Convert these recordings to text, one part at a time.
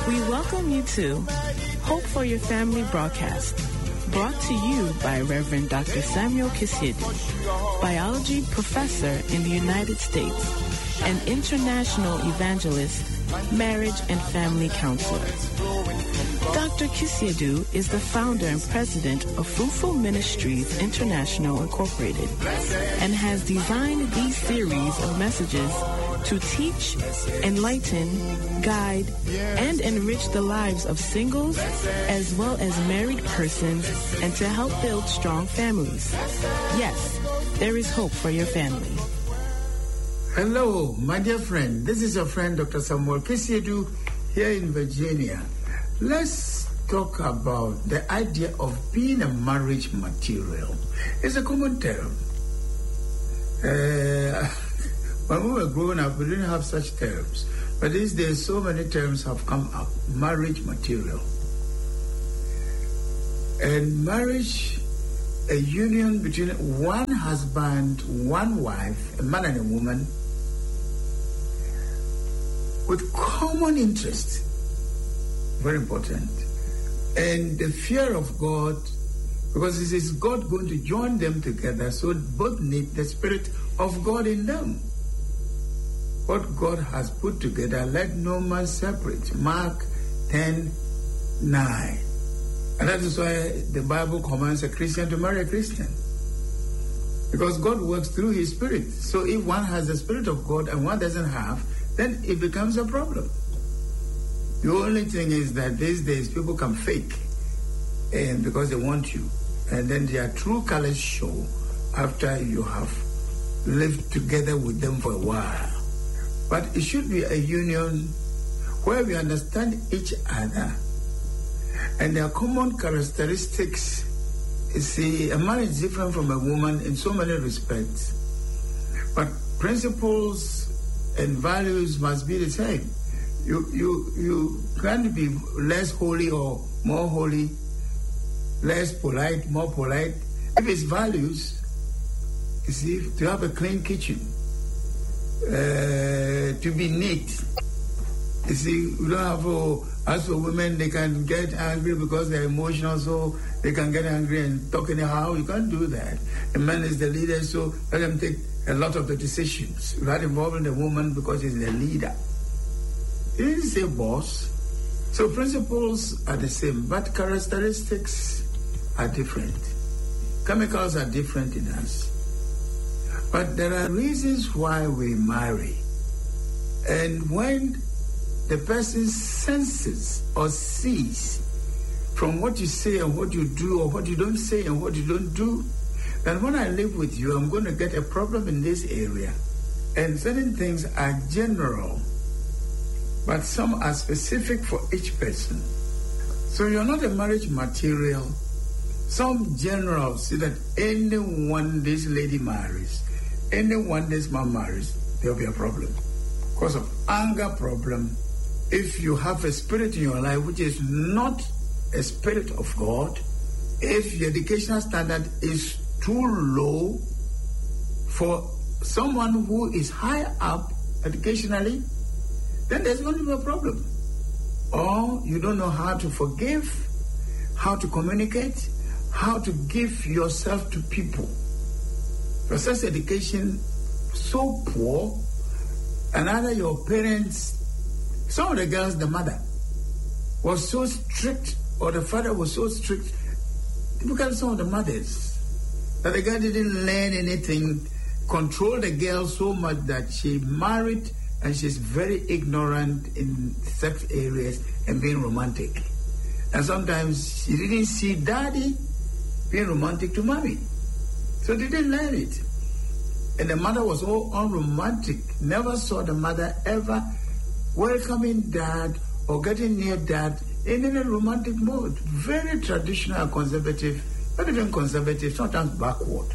We welcome you to Hope for Your Family broadcast, brought to you by Reverend Dr. Samuel Kisiedu, biology professor in the United States, and international evangelist, marriage and family counselor. Dr. Kisiedu is the founder and president of Fruitful Ministries International Incorporated and has designed these series of messages to teach, enlighten, guide, and enrich the lives of singles as well as married persons and to help build strong families. Yes, there is hope for your family. Hello, my dear friend. This is your friend, Dr. Samuel Kisiedu, here in Virginia. Let's talk about the idea of being a marriage material. It's a common term. When we were growing up, we didn't have such terms. But these days, so many terms have come up. Marriage material. And marriage, a union between one husband, one wife, a man and a woman, with common interest. Very important. And the fear of God, because this is God going to join them together, so both need the Spirit of God in them. What God has put together, let no man separate. Mark 10:9. And that is why the Bible commands a Christian to marry a Christian. Because God works through His Spirit. So if one has the Spirit of God and one doesn't have, then it becomes a problem. The only thing is that these days people can fake and because they want you. And then their true colors show after you have lived together with them for a while. But it should be a union where we understand each other and their common characteristics. You see, a man is different from a woman in so many respects. But principles and values must be the same. You can't be less holy or more holy, less polite, more polite. If it's values, you see, to have a clean kitchen, to be neat. You see, we don't have, as for women, they can get angry because they're emotional, so they can get angry and talk anyhow. You can't do that. A man is the leader, so let him take a lot of the decisions without involving the woman because he's the leader. He didn't say boss. So principles are the same, but characteristics are different. Chemicals are different in us. But there are reasons why we marry. And when the person senses or sees from what you say and what you do, or what you don't say and what you don't do, then when I live with you, I'm going to get a problem in this area. And certain things are general, but some are specific for each person. So you're not a marriage material. Some generals see that anyone this lady marries, anyone this man marries, there'll be a problem. Because of anger problem, if you have a spirit in your life which is not a spirit of God, if the educational standard is too low for someone who is high up educationally, then there's going to be a problem. Or you don't know how to forgive, how to communicate, how to give yourself to people. For such education so poor, and either your parents, some of the girls, the mother was so strict, or the father was so strict, typical some of the mothers, that the girl didn't learn anything, controlled the girl so much that she married and she's very ignorant in sex areas and being romantic. And sometimes she didn't see daddy being romantic to mommy. So they didn't learn it. And the mother was all unromantic, never saw the mother ever welcoming dad or getting near dad in a romantic mode. Very traditional and conservative, not even conservative, sometimes backward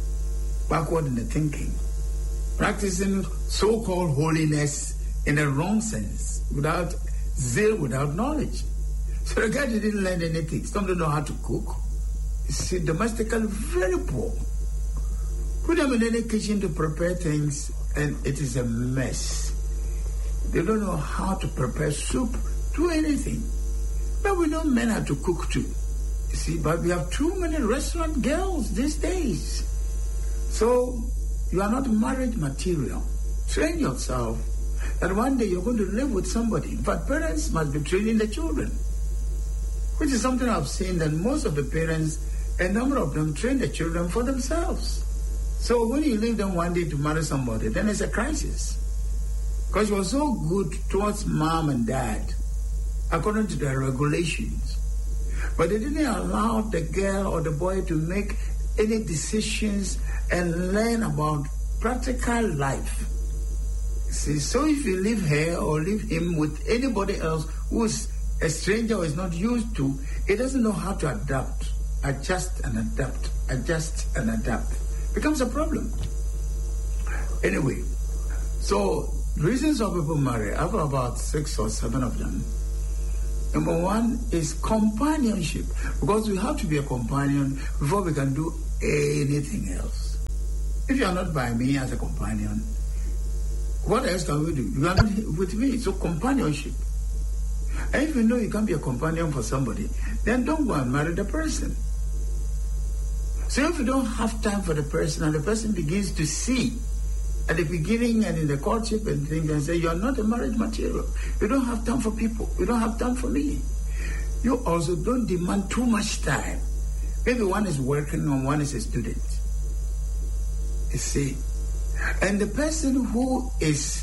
in the thinking. Practicing so-called holiness in the wrong sense, without zeal, without knowledge. So the guy didn't learn anything. Some don't know how to cook. You see, domestically very poor. Put them in any kitchen to prepare things, and it is a mess. They don't know how to prepare soup do anything. But we know men have to cook too. You see, but we have too many restaurant girls these days. So you are not marriage material. Train yourself that one day you're going to live with somebody. But parents must be training the children, which is something I've seen that most of the parents, a number of them, train the children for themselves. So when you leave them one day to marry somebody, then it's a crisis. Because you were so good towards mom and dad, according to the regulations. But they didn't allow the girl or the boy to make any decisions and learn about practical life. See, so if you leave her or leave him with anybody else who is a stranger or is not used to, he doesn't know how to adapt, adjust and adapt, adjust and adapt. Becomes a problem. Anyway, so reasons why people marry, I have about 6 or 7 of them. Number one is companionship, because we have to be a companion before we can do anything else. If you are not by me as a companion, what else can we do? You are not with me, so companionship. And if you know you can't be a companion for somebody, then don't go and marry the person. So if you don't have time for the person and the person begins to see at the beginning and in the courtship and things and say, you're not a marriage material. You don't have time for people. You don't have time for me. You also don't demand too much time. Maybe one is working and one is a student. You see? And the person who is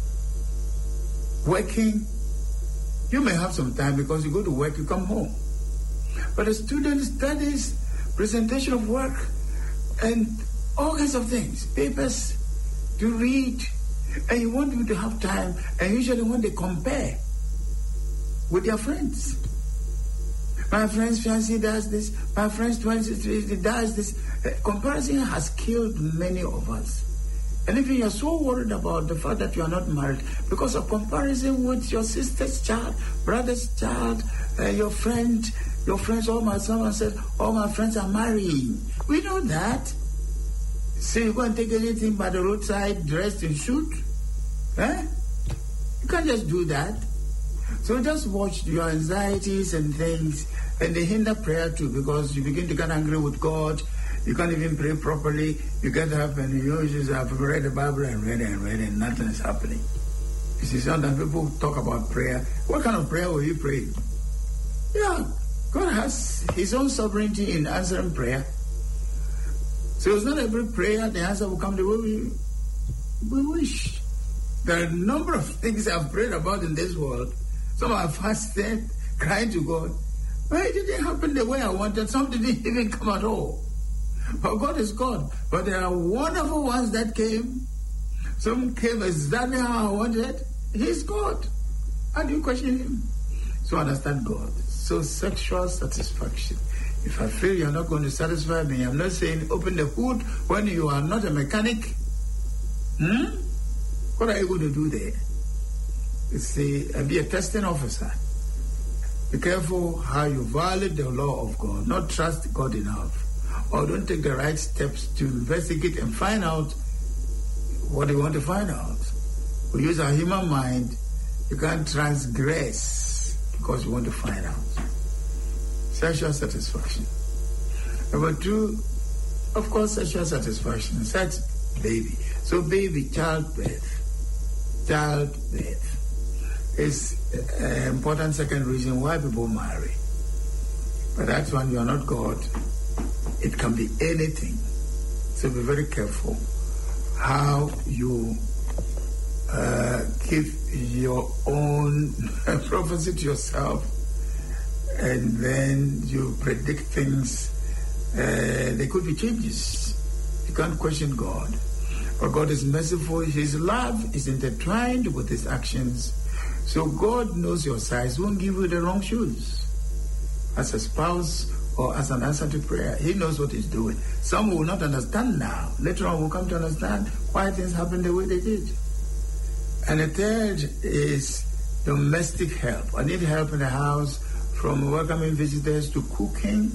working, you may have some time because you go to work, you come home. But a student studies, presentation of work, and all kinds of things, papers to read, and you want them to have time, and usually when they compare with their friends. My friend's fiancé does this, my friend's 23 does this. Comparison has killed many of us. And if you are so worried about the fact that you are not married because of comparison with your sister's child, brother's child, your friends, someone said, all my friends are marrying. We know that. So you go and take anything by the roadside, dressed in suit? You can't just do that. So just watch your anxieties and things, and they hinder prayer too, because you begin to get angry with God. You can't even pray properly. You get up and you just have read the Bible and read and nothing is happening. You see, sometimes people talk about prayer. What kind of prayer will you pray? Yeah, God has his own sovereignty in answering prayer. So it's not every prayer the answer will come the way we wish. There are a number of things I've prayed about in this world. Some I've fasted, crying to God. But it didn't happen the way I wanted. Some didn't even come at all. But God is God. But there are wonderful ones that came. Some came exactly how I wanted. He's God. How do you question him? So understand God. So sexual satisfaction. If I feel you're not going to satisfy me, I'm not saying open the hood when you are not a mechanic. What are you going to do there? You see, be a testing officer. Be careful how you violate the law of God. Not trust God enough. Or don't take the right steps to investigate and find out what you want to find out. We use our human mind. You can't transgress because you want to find out. Sexual satisfaction. Number 2, of course, sexual satisfaction. Sex, baby. So baby, childbirth. Childbirth is an important second reason why people marry. But that's when you are not God. It can be anything. So be very careful how you give your own prophecy to yourself, and then you predict things. There could be changes. You can't question God. But God is merciful. His love is intertwined with his actions. So God knows your size. He won't give you the wrong shoes. As a spouse or as an answer to prayer, he knows what he's doing. Some will not understand now. Later on, will come to understand why things happen the way they did. And the third is domestic help. I need help in the house, from welcoming visitors to cooking,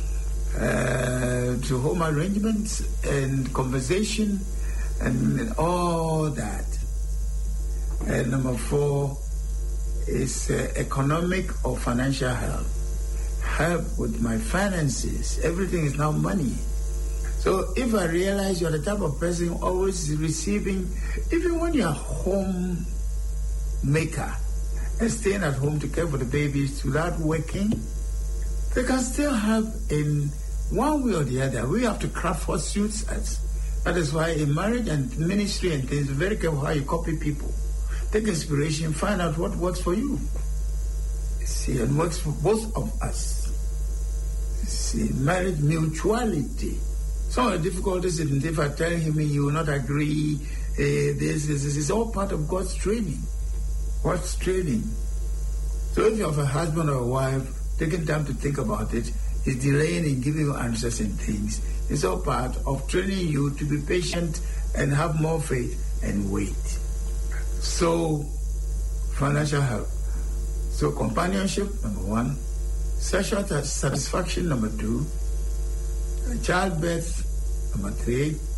to home arrangements and conversation and all that. And number 4 is economic or financial help. Help with my finances. Everything is now money. So if I realize you're the type of person always receiving, even when you're home maker and staying at home to care for the babies without working, they can still help in one way or the other. We have to craft what suits us. That is why in marriage and ministry and things, be very careful how you copy people. Take inspiration, find out what works for you. See, and works for both of us. See, marriage mutuality. Some of the difficulties is if I tell him you will not agree, this is all part of God's training. God's training. So if you have a husband or a wife, taking time to think about it, is delaying in giving you answers and things. It's all part of training you to be patient and have more faith and wait. So, financial help. So, companionship, number 1. Sexual satisfaction, number 2. Childbirth, number 3.